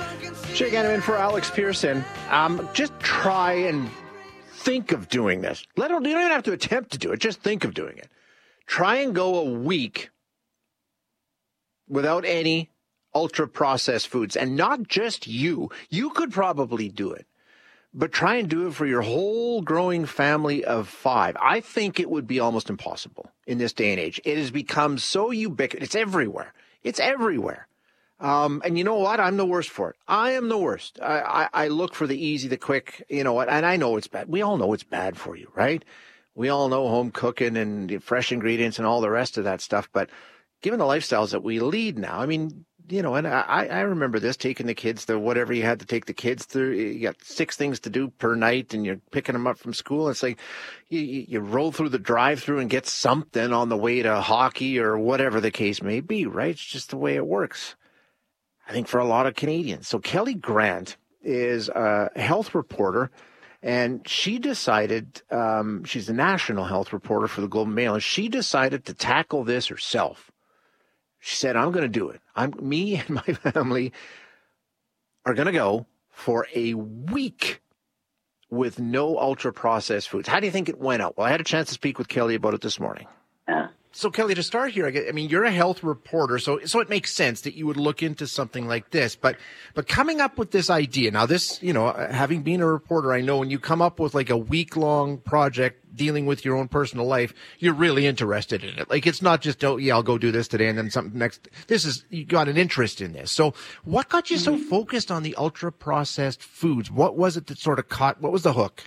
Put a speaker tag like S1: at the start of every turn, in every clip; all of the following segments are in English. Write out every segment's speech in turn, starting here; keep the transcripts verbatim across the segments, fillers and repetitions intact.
S1: Jake Hanneman for Alex Pearson. Um, just try and think of doing this. Let you don't even have to attempt to do it. Just think of doing it. Try and go a week without any ultra-processed foods. And not just you. You could probably do it. But try and do it for your whole growing family of five. I think it would be almost impossible in this day and age. It has become so ubiquitous. It's everywhere. It's everywhere. Um, and you know what? I'm the worst for it. I am the worst. I, I, I look for the easy, the quick, you know what? And I know it's bad. We all know it's bad for you, right? We all know home cooking and fresh ingredients and all the rest of that stuff. But given the lifestyles that we lead now, I mean, you know, and I, I remember this, taking the kids to whatever you had to take the kids through. You got six things to do per night and you're picking them up from school. It's like you, you roll through the drive-through and get something on the way to hockey or whatever the case may be, right? It's just the way it works, I think, for a lot of Canadians. So Kelly Grant is a health reporter, and she decided, um, she's a national health reporter for the Globe and Mail, and she decided to tackle this herself. She said, I'm going to do it. I'm me and my family are going to go for a week with no ultra-processed foods. How do you think it went out? Well, I had a chance to speak with Kelly about it this morning.
S2: Yeah.
S1: So, Kelly, to start here, I, get, I mean, you're a health reporter, so so it makes sense that you would look into something like this. But but coming up with this idea, now this, you know, having been a reporter, I know when you come up with like a week-long project dealing with your own personal life, you're really interested in it. Like, it's not just, oh, yeah, I'll go do this today and then something next. This is, you got an interest in this. So what got you so focused on the ultra-processed foods? What was it that sort of caught, what was the hook?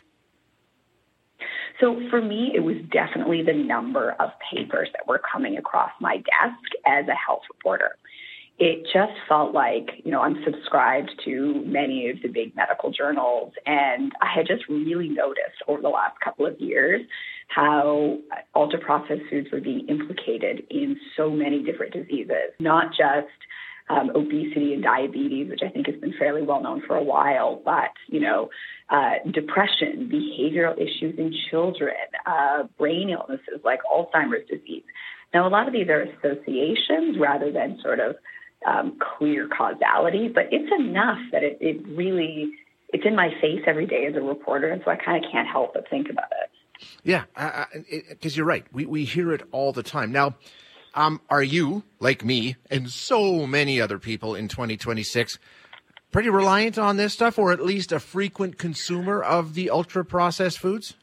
S2: So for me, it was definitely the number of papers that were coming across my desk as a health reporter. It just felt like, you know, I'm subscribed to many of the big medical journals, and I had just really noticed over the last couple of years how ultra-processed foods were being implicated in so many different diseases, not just Um, obesity and diabetes, which I think has been fairly well known for a while, but, you know, uh, depression, behavioral issues in children, uh, brain illnesses like Alzheimer's disease. Now, a lot of these are associations rather than sort of um, clear causality, but it's enough that it, it really, it's in my face every day as a reporter, and so I kind of can't help but think about it.
S1: Yeah, because you're right. We, we hear it all the time. Now, Um, are you, like me and so many other people in twenty twenty-six, pretty reliant on this stuff, or at least a frequent consumer of the ultra-processed foods?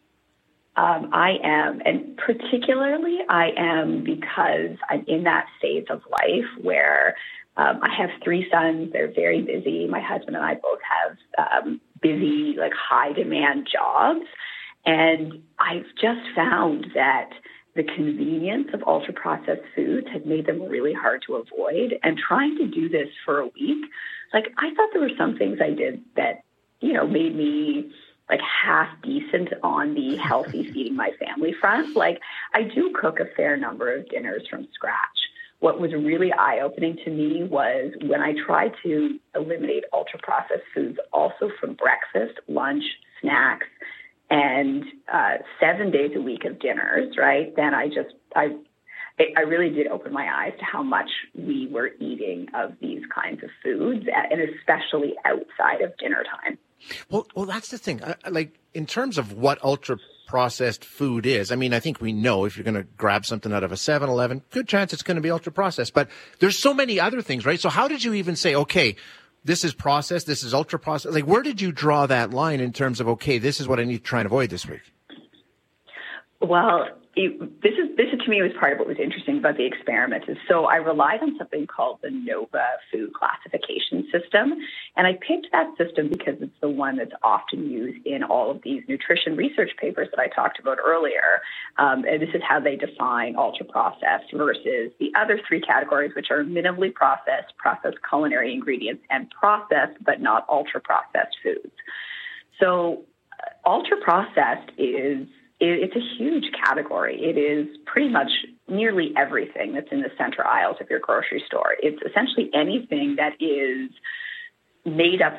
S2: Um, I am, and particularly I am because I'm in that phase of life where um, I have three sons. They're very busy. My husband and I both have um, busy, like high-demand jobs, and I've just found that the convenience of ultra-processed foods has made them really hard to avoid. And trying to do this for a week, like I thought there were some things I did that, you know, made me like half decent on the healthy feeding my family front. Like I do cook a fair number of dinners from scratch. What was really eye-opening to me was when I tried to eliminate ultra-processed foods also from breakfast, lunch, snacks, and uh, seven days a week of dinners, right? Then I just, I, I really did open my eyes to how much we were eating of these kinds of foods, and especially outside of dinner time.
S1: Well, well, that's the thing. I, like in terms of what ultra-processed food is, I mean, I think we know if you're going to grab something out of a seven eleven, good chance it's going to be ultra-processed. But there's so many other things, right? So how did you even say, okay, this is processed, this is ultra processed? Like, where did you draw that line in terms of, okay, this is what I need to try and avoid this week?
S2: Well, it, this is this is, to me was part of what was interesting about the experiment. Is so I relied on something called the NOVA food classification system, and I picked that system because it's the one that's often used in all of these nutrition research papers that I talked about earlier. Um, and this is how they define ultra-processed versus the other three categories, which are minimally processed, processed culinary ingredients, and processed but not ultra-processed foods. So uh, ultra-processed is it's a huge category. It is pretty much nearly everything that's in the center aisles of your grocery store. It's essentially anything that is made up